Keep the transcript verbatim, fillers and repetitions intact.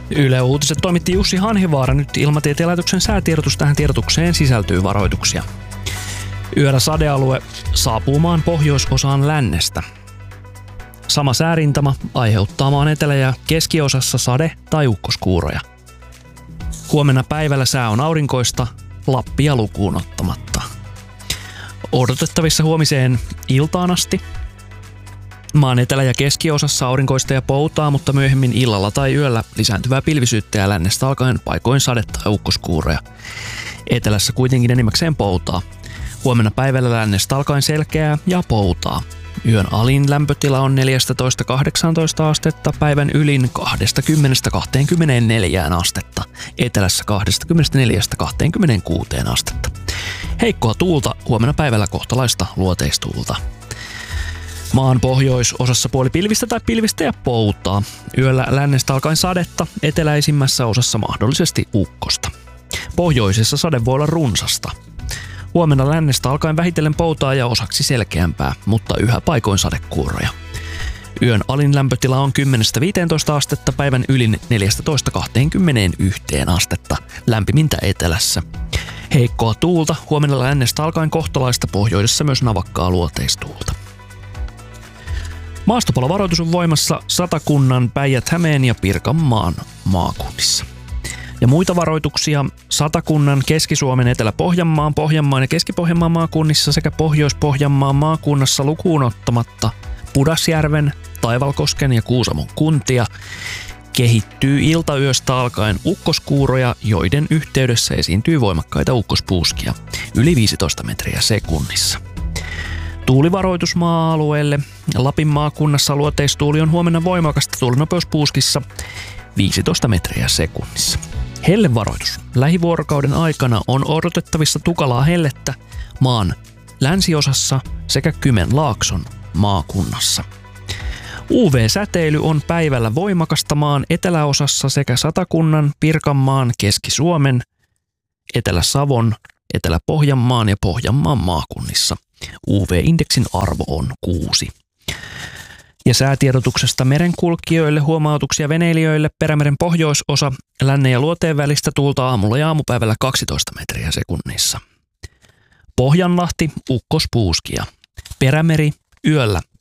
Yle Uutiset toimitti Jussi Hanhivaara. Nyt Ilmatieteen laitoksen säätiedotus. Tähän tiedotukseen sisältyy varoituksia. Yöllä sadealue saapuu maan pohjoisosaan lännestä. Sama säärintama aiheuttaa maan etelä- ja keskiosassa sade- tai ukkoskuuroja. Huomenna päivällä sää on aurinkoista, Lappia lukuun ottamatta. Odotettavissa huomiseen iltaan asti. Maan etelä- ja keskiosassa aurinkoista ja poutaa, mutta myöhemmin illalla tai yöllä lisääntyvää pilvisyyttä ja lännestä alkaen paikoin sadetta ja ukkoskuuroja. Etelässä kuitenkin enimmäkseen poutaa. Huomenna päivällä lännestä alkaen selkeää ja poutaa. Yön alin lämpötila on neljätoista kahdeksantoista astetta, päivän ylin kaksikymmentä kaksikymmentäneljä astetta, etelässä kaksikymmentäneljä kaksikymmentäkuusi astetta. Heikkoa tuulta, huomenna päivällä kohtalaista luoteistuulta. Maan pohjoisosassa puoli pilvistä tai pilvistä ja poutaa. Yöllä lännestä alkaen sadetta, eteläisimmässä osassa mahdollisesti ukkosta. Pohjoisessa sade voi olla runsasta. Huomenna lännestä alkaen vähitellen poutaa ja osaksi selkeämpää, mutta yhä paikoin sadekuuroja. Yön alin lämpötila on kymmenestä viiteentoista astetta, päivän ylin neljätoista kaksikymmentäyksi astetta, lämpimintä etelässä. Heikkoa tuulta, huomenna lännestä alkaen kohtalaista, pohjoisessa myös navakkaa luoteistuulta. Maastopalovaroitus on voimassa Satakunnan, Päijät-Hämeen ja Pirkanmaan maakunnissa. Ja muita varoituksia Satakunnan, Keski-Suomen, Etelä-Pohjanmaan, Pohjanmaan ja Keski-Pohjanmaan maakunnissa sekä Pohjois-Pohjanmaan maakunnassa lukuun ottamatta Pudasjärven, Taivalkosken ja Kuusamon kuntia kehittyy iltayöstä alkaen ukkoskuuroja, joiden yhteydessä esiintyy voimakkaita ukkospuuskia yli viisitoista metriä sekunnissa. Tuulivaroitus maa-alueelle. Lapin maakunnassa luoteistuuli on huomenna voimakasta, tuulinopeus puuskissa viisitoista metriä sekunnissa. Hellevaroitus. Lähivuorokauden aikana on odotettavissa tukalaa hellettä maan länsiosassa sekä Kymenlaakson maakunnassa. U V-säteily on päivällä voimakasta maan eteläosassa sekä Satakunnan, Pirkanmaan, Keski-Suomen, Etelä-Savon, Etelä-Pohjanmaan ja Pohjanmaan maakunnissa. U V-indeksin arvo on kuusi. Ja säätiedotuksesta merenkulkijoille, huomautuksia veneilijöille, Perämeren pohjoisosa, lännen ja luoteen välistä tuulta aamulla ja aamupäivällä kaksitoista metriä sekunnissa. Pohjanlahti, ukkospuuskia. Perämeri, yöllä